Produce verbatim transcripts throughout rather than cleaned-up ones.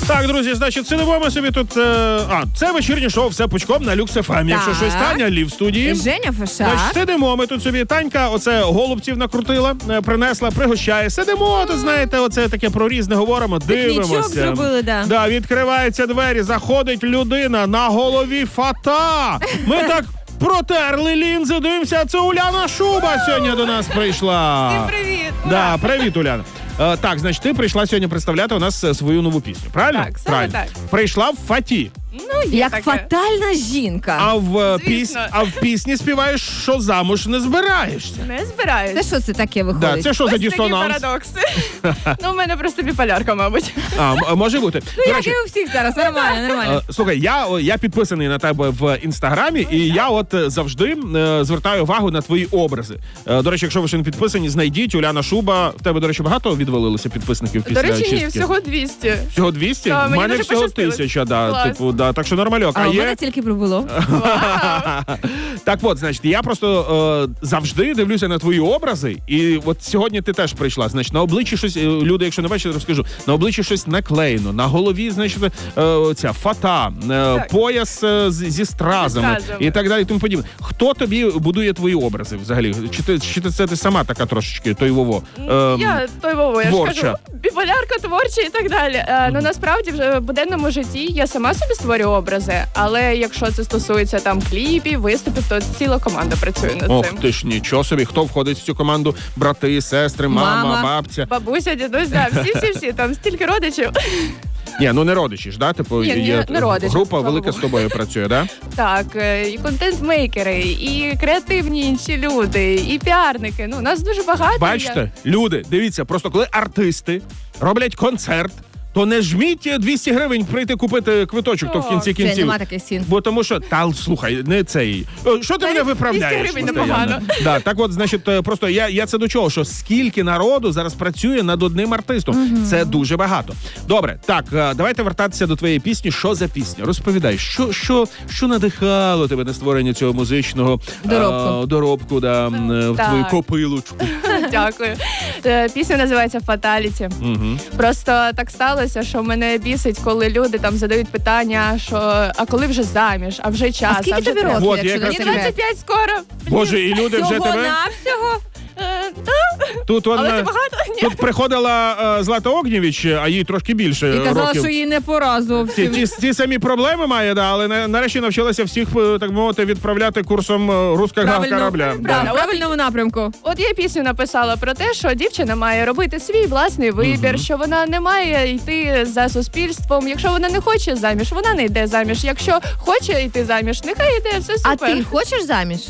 Так, друзі, значить, сидимо ми собі тут... Е... А, це вечірнє шоу «Все пучком» на Люкс еф ем. Якщо щось, Таня Лі в студії. Женя Фешак. Значить, сидимо ми тут собі. Танька оце голубців накрутила, принесла, пригощає. Сидимо, тут, знаєте, оце таке про різне говоримо, дивимося. Пікнічок зробили, да. Да, відкриваються двері, заходить людина, на голові фата. Ми так... Протерли лінзи, дивимося, це Уляна Шуба сьогодні до нас прийшла. Всім привіт! Да, привіт, Уляна. Е, так, значить, ти прийшла сьогодні представляти у нас свою нову пісню, правильно? Так, саме правильно. так. Прийшла в фаті. Ну, є Як таке. фатальна жінка. А в, Звісно. піс... а в пісні співаєш, що замуж не збираєшся. Не збираюсь. Це що це таке виходить? Да, це що за Ось такі дисонанс? парадокси. Ну, у мене просто біполярка, мабуть. А, м- може бути. Ну, До як речі, і у всіх зараз, нормально, нормально. Е, Слухай, я, о, я підписаний на тебе в інстаграмі, і я от е, завжди е, звертаю увагу на твої образи. Е, До речі, якщо ви ще не підписані, знайдіть Уляна Шуба. В тебе, до речі, багато відвалилося підписників після До речі, ні, чистки? всього двісті. Всього двісті? Та, В мені мене дуже всього пощастило. тисяча, да, Клас. типу, да, так що нормальок. А А у є... мене тільки прибуло. Так от, значить, я просто е, завжди дивлюся на твої образи, і от сьогодні ти теж прийшла. Значить, на обличчі щось, е, люди, якщо не бачать, розкажу, на обличчі щось наклеєно, на голові, значить, е, ця фата, е, пояс е, з- зі стразами Зі стразами. і так далі, і тому подібне. Хто тобі будує твої образи взагалі? Чи ти, чи ти це ти сама така трошечки, той Вово? Ем, Я той Вова, я творча. ж кажу, біполярка, творча і так далі. Е, Ну, насправді, вже в буденному житті я сама собі створюю образи, але якщо це стосується там кліпів, виступів, то ціла команда працює над Ох цим. ти ж нічого собі, хто входить в цю команду? Брати, сестри, мама, Мама. бабця. Бабуся, дідусь, да, всі-всі-всі, там стільки родичів. Ні, ну не родичі ж, да? Типу, Ні, ні, є не родичі, група слава велика з Богу. тобою працює, да? Так, е, і контент-мейкери, і креативні інші люди, і піарники. Ну, нас дуже багато. Я- Бачите, люди, дивіться, просто коли артисти роблять концерт, то не жміть двісті гривень прийти купити квиточок, то в кінці Це кінців. нема таких цін. Бо тому що, та слухай, не цей. О, Що ти мене виправляєш? двісті гривень постійно? непогано. Да, так от, значить, е, просто я, я це до чого, що скільки народу зараз працює над одним артистом. Це дуже багато. Добре, так, е, давайте вертатися до твоєї пісні. Що за пісня? Розповідай, що, що, що надихало тебе на створення цього музичного Доробку. е, доробку, да, м, е, в Так. твою копилочку. Дякую. Е, Пісня називається «Фаталіті». Угу. Просто так сталося, що мене бісить, коли люди там задають питання, що а коли вже заміж, а вже час, А скільки вже тобі треба. років, Вот, якщо я не якраз- Мені секрет? двадцять п'ять скоро. Боже, і люди вже тебе... Всього-навсього? Е, та, Тут Але вона... це багато? Ні. Тут приходила е, Злата Огнєвіч, а їй трошки більше І казала, років. що їй не пора Ті, зовсім. ті, ті самі проблеми має, да, але на- нарешті навчилася всіх, е, так мовити, відправляти курсом е, руського Правильно. корабля. Да, Да. в правильному напрямку. От я пісню написала про те, що дівчина має робити свій власний вибір, що вона не має йти за суспільством. Якщо вона не хоче заміж, вона не йде заміж. Якщо хоче йти заміж, нехай йде, все А супер. ти хочеш заміж?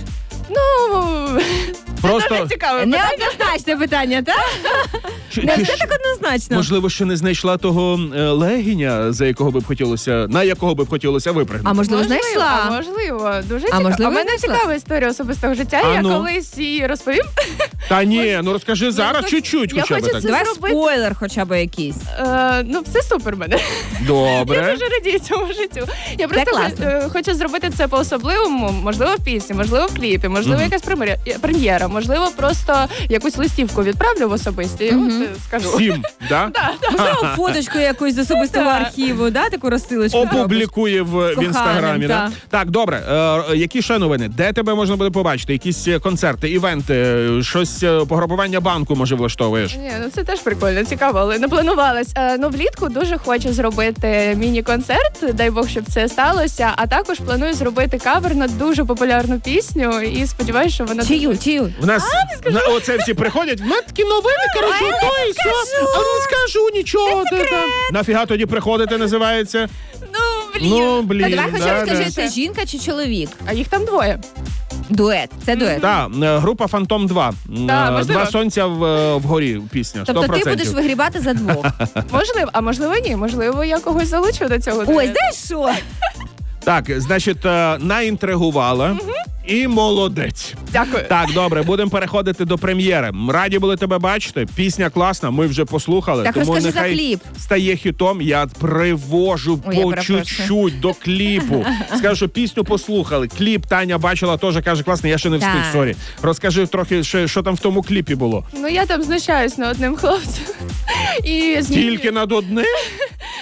Ну, Просто дуже цікаве питання. Неоднозначне питання, так? чи- Не чи все ж- так однозначно. можливо, ще не знайшла того е, легіня, за якого би б хотілося, на якого би б хотілося випригнути. А можливо, А знайшла? можливо, дуже цікаво. можливо, А в мене знайшла? цікава історія особистого життя. А Я ну? колись її розповім. Та ні, ну розкажи зараз то- чуть-чуть я хоча б хочу так. це- Давай зробити. спойлер хоча б якийсь. Е, ну, все супер в мене. Я Добре. дуже радію цьому життю. Я просто класно. е, хочу зробити це по-особливому, можливо, в пісні, можливо, в кліпі, можливо, якась прем'єра- прем'єра, можливо, просто якусь листівку відправлю в особисті. і От, е, скажу. Всім, да? Можливо, фоточку якусь з особистого Так. архіву, да, таку розсилочку зробиш? Опублікує в, в коханим, інстаграмі. Да? та. Так, добре. Е, які ще новини? Де тебе можна буде побачити? Якісь е, концерти, івенти, е, щось е, пограбування банку, може, влаштовуєш? Ні, ну це теж прикольно, цікаво, але не планувалось. Е, ну, влітку дуже хочу зробити міні-концерт, дай Бог, щоб це сталося. А також планую зробити кавер на дуже популярну пісню і сподіваюся, що вона Чию, чию? В нас на, оце всі приходять, в мене такі новини, коротше, то і все. А не скажу нічого. Ти там. Нафіга тоді приходити, називається? Ну, блін. Ну, блін. Та давай хоча б да, скажи, да. це жінка чи чоловік? А їх там двоє. Дует, це дует. Так, е, група Фантом два. Да, Е, можливо. Два сонця в, е, вгорі пісня. сто Тобто ти процентів. будеш вигрібати за двох. Можливо, а можливо, ні. Можливо, я когось залучу до цього. Ой, знаєш що? Так, значить, е, наінтригувала і молодець. Дякую. Так, добре, будемо переходити до прем'єри. Раді були тебе бачити. Пісня класна, ми вже послухали. Так, тому розкажи за нехай кліп. стає хітом. Я привожу Ой, я по перепрошую. чуть-чуть до кліпу. Скажу, що пісню послухали. Кліп Таня бачила, теж каже, класний, я ще не встиг, Так. сорі. Розкажи трохи, що, що там в тому кліпі було. Ну я там знущаюсь над одним хлопцем. І з ним- Тільки над одним?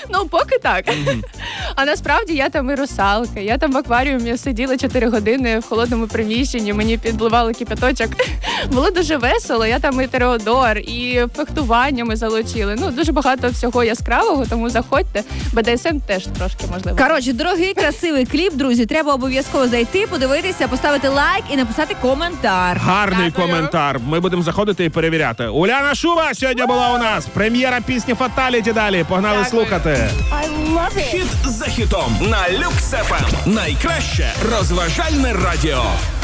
Ну, поки так. А насправді я там і русалка, я там в акваріумі сиділа чотири години в холодному приміщенні, мені підливали кипяточок. Було дуже весело, я там і Тореодор, і фехтування ми залучили. Ну, дуже багато всього яскравого, тому заходьте. Бе де ес ем теж трошки можливо. Коротше, дорогий, красивий кліп, друзі. Треба обов'язково зайти, подивитися, поставити лайк і написати коментар. Гарний Дякую. коментар. Ми будемо заходити і перевіряти. Уляна Шуба сьогодні була у нас. Прем'єра пісні «Фаталіті» далі. Погнали Дякую. слухати. Хіт за хітом на Люкс еф ем. Найкраще розважальне радіо.